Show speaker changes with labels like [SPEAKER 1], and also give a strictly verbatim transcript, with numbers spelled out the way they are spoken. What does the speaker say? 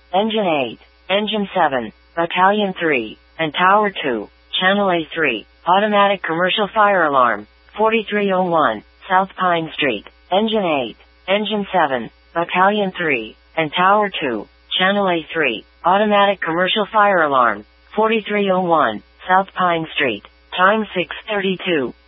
[SPEAKER 1] Engine eight, Engine seven, Battalion three, and Tower two, Channel A three, Automatic Commercial Fire Alarm, forty-three oh one, South Pine Street. Engine eight, Engine seven, Battalion three, and Tower two, Channel A three, Automatic Commercial Fire Alarm, forty-three oh one, South Pine Street. Time six thirty-two.